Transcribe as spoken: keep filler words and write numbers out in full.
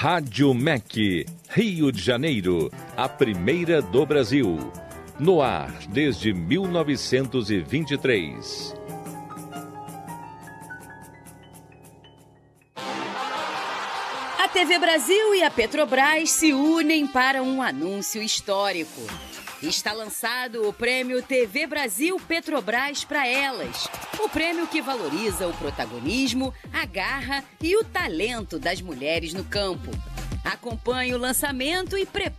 Rádio M E C, Rio de Janeiro, a primeira do Brasil. No ar desde mil novecentos e vinte e três. A T V Brasil e a Petrobras se unem para um anúncio histórico. Está lançado o Prêmio T V Brasil Petrobras para Elas. O prêmio que valoriza o protagonismo, a garra e o talento das mulheres no campo. Acompanhe o lançamento e prepare